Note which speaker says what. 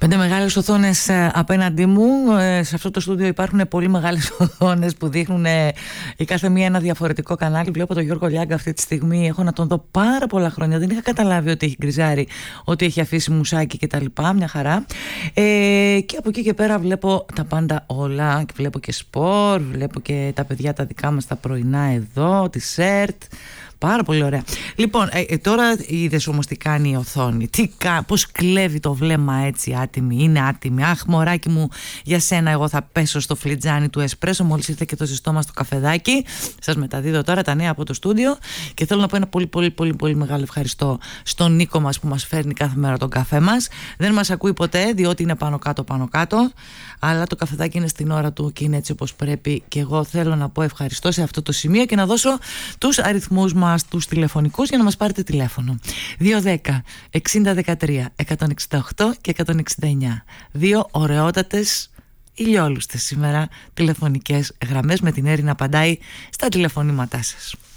Speaker 1: 5 μεγάλες οθόνες απέναντί μου. Σε αυτό το στούντιο υπάρχουν πολύ μεγάλες οθόνες που δείχνουν η κάθε μία ένα διαφορετικό κανάλι. Βλέπω τον Γιώργο Λιάγκα αυτή τη στιγμή. Έχω να τον δω πάρα πολλά χρόνια. Δεν είχα καταλάβει ότι έχει γκριζάρει, ότι έχει αφήσει μουσάκι κτλ. Μια χαρά. Και από εκεί και πέρα βλέπω τα πάντα όλα. Βλέπω και σπορ, βλέπω και τα παιδιά τα δικά μας τα πρωινά εδώ, τη ΣΕΡΤ. Πάρα πολύ ωραία. Λοιπόν, τώρα είδες όμως τι κάνει η οθόνη. Πώς κλέβει το βλέμμα έτσι άτιμη. Είναι άτιμη. Αχ, μωράκι μου, για σένα εγώ θα πέσω στο φλιτζάνι του εσπρέσο. Μόλις ήρθε και το ζεστό μας το καφεδάκι. Σας μεταδίδω τώρα τα νέα από το στούντιο. Και θέλω να πω ένα πολύ μεγάλο ευχαριστώ στον Νίκο μας που μας φέρνει κάθε μέρα τον καφέ μας. Δεν μας ακούει ποτέ διότι είναι πάνω κάτω. Αλλά το καφεδάκι είναι στην ώρα του και είναι έτσι όπως πρέπει. Και εγώ θέλω να πω ευχαριστώ σε αυτό το σημείο και να δώσω τους αριθμούς μας, τους τηλεφωνικούς, για να μας πάρετε τηλέφωνο. 210 6013 168 και 169. Δύο ωραιότατες ηλιόλουστες σήμερα τηλεφωνικές γραμμές με την Έρη να απαντάει στα τηλεφωνήματά σας.